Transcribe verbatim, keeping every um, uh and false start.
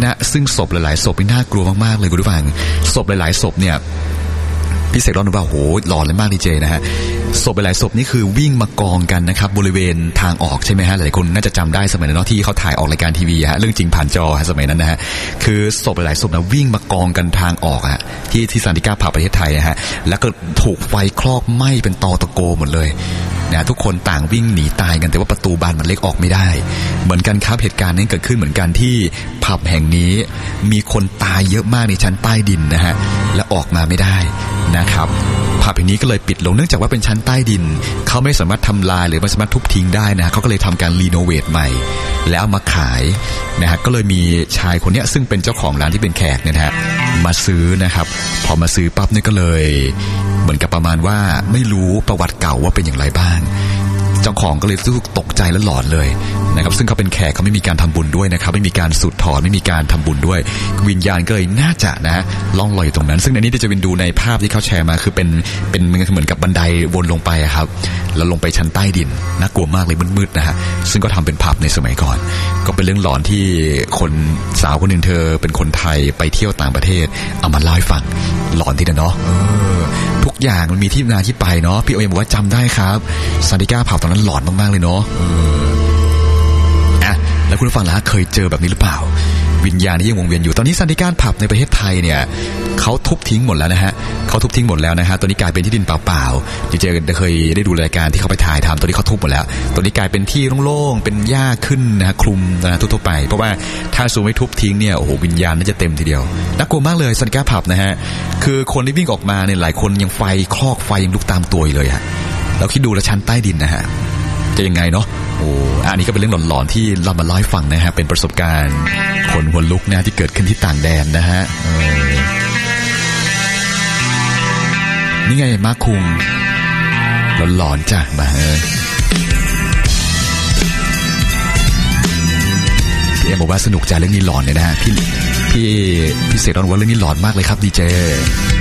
นะซึ่งศพหลายๆศพนี่น่ากลัวมากๆเลยคุณผู้ฟังศพหลายๆศพเนี่ยพี่เสกร้องว่าโหหลอนเลยมากดีเจนะฮะศพหลายๆศพนี่คือวิ่งมากองกันนะครับบริเวณทางออกใช่ไหมฮะหลายคนน่าจะจำได้สมัยนั้นที่เขาถ่ายออกรายการทีวีฮะเรื่องจริงผ่านจอฮะสมัยนั้นนะฮะคือศพหลายๆศพนะวิ่งมากองกันทางออกฮะที่ที่ซันติก้าผับประเทศไทยฮะแล้วก็ถูกไฟคลอกไหม้เป็นตอตะโกหมดเลยนะทุกคนต่างวิ่งหนีตายกันแต่ว่าประตูบานมันเล็กออกไม่ได้เหมือนกันครับเหตุการณ์นี้เกิดขึ้นเหมือนกันที่ผับแห่งนี้มีคนตายเยอะมากในชั้นใต้ดินนะฮะและออกมาไม่ได้นะครับผับแห่งนี้ก็เลยปิดลงเนื่องจากว่าเป็นชั้นใต้ดินเขาไม่สามารถทำลายหรือไม่สามารถทุบทิ้งได้นะเขาก็เลยทำการรีโนเวทใหม่แล้วเอามาขายนะฮะก็เลยมีชายคนนี้ซึ่งเป็นเจ้าของร้านที่เป็นแขกเนี่ยนะฮะมาซื้อนะครับพอมาซื้อปั๊บเนี่ยก็เลยเหมือนกับประมาณว่าไม่รู้ประวัติเก่าว่าเป็นอย่างไรบ้างเจ้าของก็เลยรู้สึกตกใจและหลอนเลยนะครับซึ่งเขาเป็นแขกเขาไม่มีการทำบุญด้วยนะครับไม่มีการสูดถอนไม่มีการทำบุญด้วยวิญญาณก็เลยน่าจะนะล่องลอยอยู่ตรงนั้นซึ่งในนี้จะเป็นดูในภาพที่เขาแชร์มาคือเป็นเป็นเหมือนกับบันไดวนลงไปครับแล้วลงไปชั้นใต้ดินน่ากลัวมากเลยมืดๆนะฮะซึ่งก็ทำเป็นผับในสมัยก่อนก็เป็นเรื่องหลอนที่คนสาวคนหนึ่งเธอเป็นคนไทยไปเที่ยวต่างประเทศเอามาเล่าให้ฟังหลอนที่นั่นเนาะทุกอย่างมันมีที่มาที่ไปเนาะพี่โอเอ็มบอกว่าจำได้ครับซันติก้าผับตอนนั้นหลอนมากๆเลยเนาะอ่ะแล้วคุณผู้ฟังล่ะเคยเจอแบบนี้หรือเปล่าวิญญาณที่ยังวงเวียนอยู่ตอนนี้ซันติก้าผับในประเทศไทยเนี่ยเขาทุบทิ้งหมดแล้วนะฮะเขาทุบทิ้งหมดแล้วนะฮะตอนนี้กลายเป็นที่ดินเปล่าๆเจๆเคยได้ดูรายการที่เขาไปถ่ายทำตอนนี้เขาทุบหมดแล้วตอนนี้กลายเป็นที่โล่งๆเป็นหญ้าขึ้นนะคลุมนะทั่วๆไปเพราะว่าถ้าซูมไม่ทุบทิ้งเนี่ยโอ้โหวิญญาณน่าจะเต็มทีเดียวน่ากลัวมากเลยซันติก้าผับนะฮะคือคนที่วิ่งออกมาเนี่ยหลายคนยังไฟคลอกไฟยังลุกตามตัวอยู่เลยฮะแล้วคิดดูแล้วชั้นใต้ดินนะฮะจะยังไงเนาะโอ้อันนี้ก็เป็นเรื่องหลอนๆที่เรามาเล่าให้ฟังนะฮะเป็นประสบการณ์คนหัวลุกนะที่เกิดขึ้นที่ต่างแดนนะฮะนี่ไงมาคุงหลอนๆจ้ะมาเฮ้ยพี่เอ็มบอกว่าสนุกจ้ะเรื่องนี้หลอนเลยนะฮะพี่พี่พี่เสกร้องว่าเรื่องนี้หลอนมากเลยครับดีเจ